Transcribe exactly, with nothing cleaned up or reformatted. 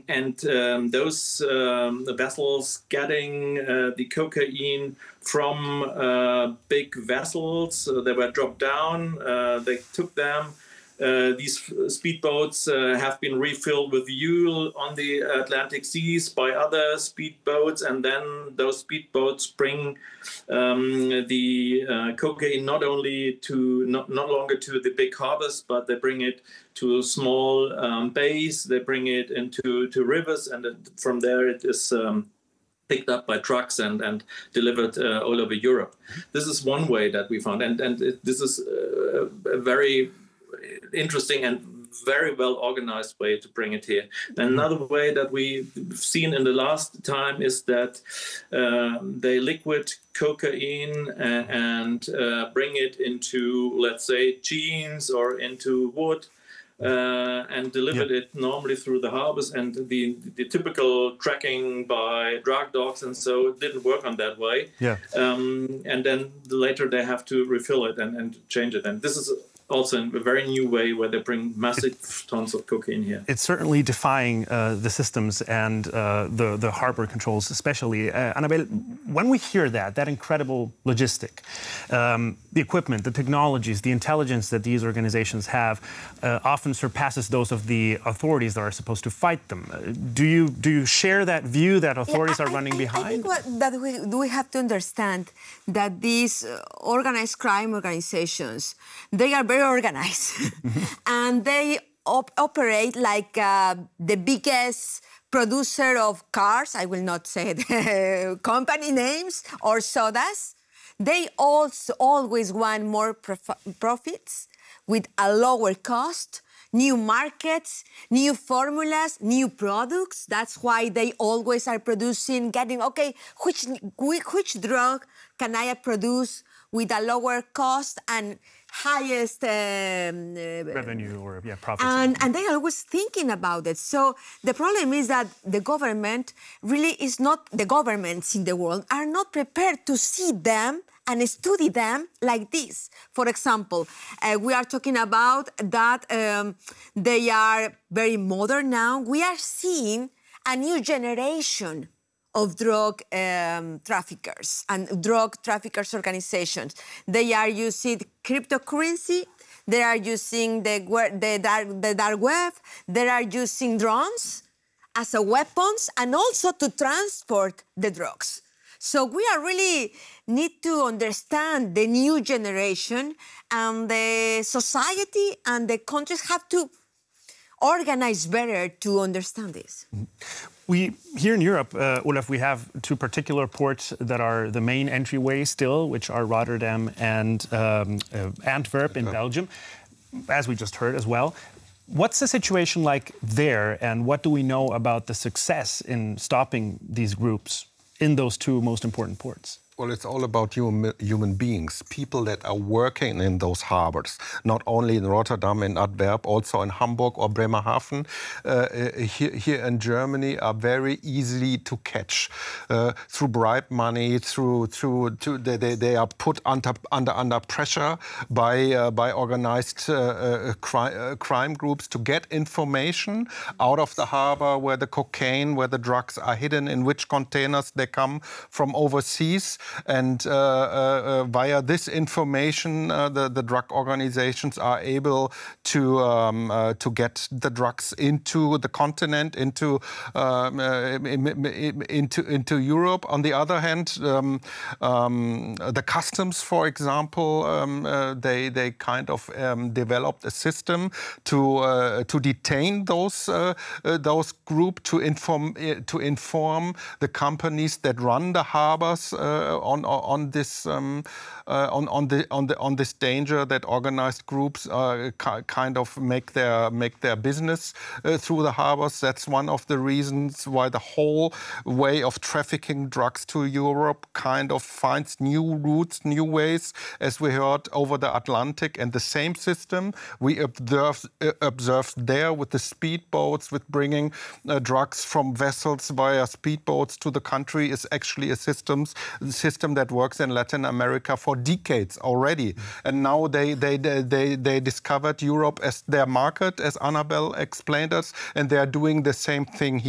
and um, those um, vessels getting uh, the cocaine from uh, big vessels, uh, they were dropped down, uh, they took them. Uh, these speedboats uh, have been refilled with fuel on the Atlantic seas by other speedboats, and then those speedboats bring um, the uh, cocaine not only to not, not longer to the big harbors, but they bring it to small um, bays. They bring it into to rivers, and from there it is um, picked up by trucks and, and delivered uh, all over Europe. This is one way that we found, and and it, this is uh, a very interesting and very well organized way to bring it here. And another way that we've seen in the last time is that uh, they liquid cocaine and, and uh, bring it into, let's say, jeans or into wood. Uh, and delivered yeah. it normally through the harbors, and the the typical tracking by drug dogs and so it didn't work on that way. Yeah. Um, and then later they have to refill it and, and change it. And this is also in a very new way where they bring massive it, tons of cocaine here. It's certainly defying uh, the systems and uh, the, the harbor controls especially. Uh, Annabel, when we hear that, that incredible logistic, um, the equipment, the technologies, the intelligence that these organizations have uh, often surpasses those of the authorities that are supposed to fight them. Uh, do you do you share that view that authorities yeah, I, are running I, behind? I think what, that we, we have to understand that these uh, organized crime organizations, they are very organized and they op operate like uh, the biggest producer of cars. I will not say the company names or sodas. They also always want more prof profits with a lower cost, new markets, new formulas, new products. That's why they always are producing, getting, okay, which, which drug can I produce with a lower cost and highest um, uh, revenue or yeah, profits. And, and they are always thinking about it. So the problem is that the government really is not, the governments in the world are not prepared to see them and study them like this. For example, uh, we are talking about that um, they are very modern now. We are seeing a new generation of drug um, traffickers and drug traffickers organizations. They are using cryptocurrency, they are using the, the, dark, the dark web, they are using drones as a weapons and also to transport the drugs. So we are really need to understand the new generation, and the society and the countries have to organize better to understand this. Mm-hmm. We, here in Europe, uh, Olaf, we have two particular ports that are the main entryway still, which are Rotterdam and um, uh, Antwerp in Belgium, as we just heard as well. What's the situation like there, and what do we know about the success in stopping these groups in those two most important ports? Well, it's all about human, human beings, people that are working in those harbors, not only in Rotterdam and Antwerp, also in Hamburg or Bremerhaven, uh, here, here in Germany, are very easily to catch uh, through bribe money, through through to, they, they, they are put under under under pressure by uh, by organized uh, uh, cri uh, crime groups to get information out of the harbor where the cocaine, where the drugs are hidden, in which containers they come from overseas. And uh, uh, via this information, uh, the, the drug organizations are able to um, uh, to get the drugs into the continent, into um, uh, into into Europe. On the other hand, um, um, the customs, for example, um, uh, they they kind of um, developed a system to uh, to detain those uh, uh, those group, to inform uh, to inform the companies that run the harbors Uh, On, on this um, uh, on on the on the on this danger that organized groups uh, kind of make their make their business uh, through the harbors. That's one of the reasons why the whole way of trafficking drugs to Europe kind of finds new routes, new ways, as we heard over the Atlantic. And the same system we observed uh, observed there with the speedboats, with bringing uh, drugs from vessels via speedboats to the country, is actually a systems. system that works in Latin America for decades already. Mm-hmm. And now they, they, they, they discovered Europe as their market, as Annabel explained us, and they are doing the same thing here.